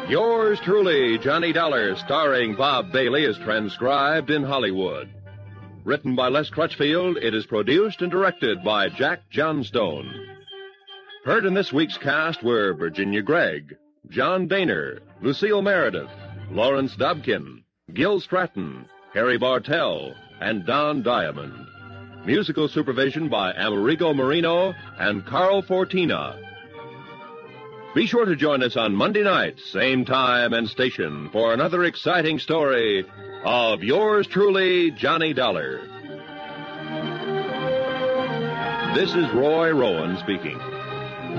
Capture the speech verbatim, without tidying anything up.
Yours truly, Johnny Dollar, starring Bob Bailey, is transcribed in Hollywood. Written by Les Crutchfield, it is produced and directed by Jack Johnstone. Heard in this week's cast were Virginia Gregg, John Daner, Lucille Meredith, Lawrence Dobkin, Gil Stratton, Harry Bartell, and Don Diamond. Musical supervision by Amerigo Marino and Carl Fortina. Be sure to join us on Monday night, same time and station, for another exciting story of yours truly, Johnny Dollar. This is Roy Rowan speaking.